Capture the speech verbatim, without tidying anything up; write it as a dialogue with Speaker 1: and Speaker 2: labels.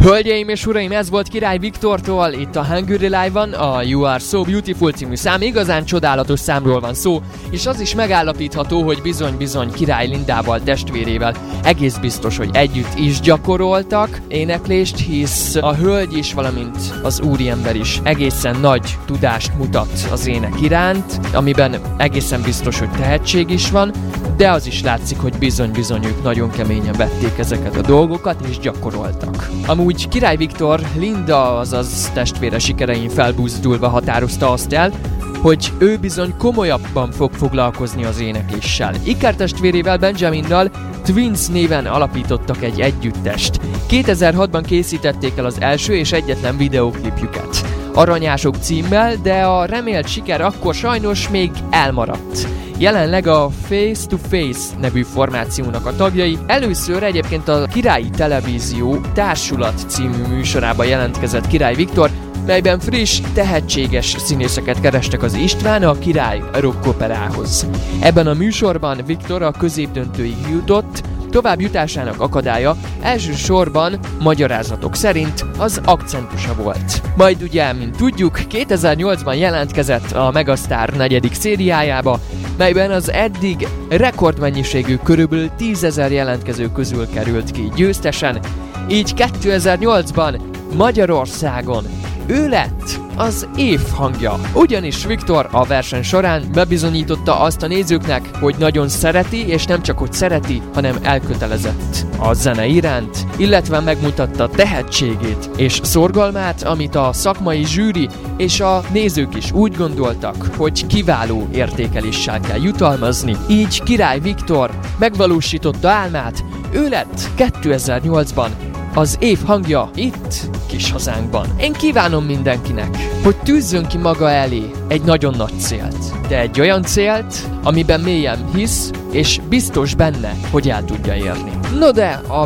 Speaker 1: Hölgyeim és uraim, ez volt Király Viktortól, itt a Hungary Live-ban, a You Are So Beautiful című szám. Igazán csodálatos számról van szó, és az is megállapítható, hogy bizony-bizony Király Lindával, testvérével egész biztos, hogy együtt is gyakoroltak éneklést, hisz a hölgy is, valamint az úriember is egészen nagy tudást mutat az ének iránt, amiben egészen biztos, hogy tehetség is van, de az is látszik, hogy bizony-bizony ők nagyon keményen vették ezeket a dolgokat, és gyakoroltak. Amúgy Király Viktor Linda, azaz testvére sikerein felbuzdulva határozta azt el, hogy ő bizony komolyabban fog foglalkozni az énekléssel. Ikertestvérével, Benjaminnal Twins néven alapítottak egy együttest. kétezer-hatban készítették el az első és egyetlen videóklipjüket Aranyások címmel, de a remélt siker akkor sajnos még elmaradt. Jelenleg a Face to Face nevű formációnak a tagjai. Először egyébként a Királyi Televízió Társulat című műsorában jelentkezett Király Viktor, melyben friss, tehetséges színészeket kerestek az István a Király Rockoperához. Ebben a műsorban Viktor a középdöntőig jutott, tovább jutásának akadálya elsősorban magyarázatok szerint az akcentusa volt. Majd ugye, mint tudjuk, kétezer-nyolcban jelentkezett a Megasztár negyedik szériájába, melyben az eddig rekordmennyiségű körülbelül tízezer jelentkező közül került ki győztesen, így kétezer-nyolcban Magyarországon ő lett az év hangja. Ugyanis Viktor a verseny során bebizonyította azt a nézőknek, hogy nagyon szereti, és nem csak hogy szereti, hanem elkötelezett a zene iránt, illetve megmutatta tehetségét és szorgalmát, amit a szakmai zsűri és a nézők is úgy gondoltak, hogy kiváló értékeléssel kell jutalmazni. Így Király Viktor megvalósította álmát, ő lett kétezer-nyolcban az év hangja itt, kis hazánkban. Én kívánom mindenkinek, hogy tűzzön ki maga elé egy nagyon nagy célt, de egy olyan célt, amiben mélyen hisz, és biztos benne, hogy el tudja érni. No de a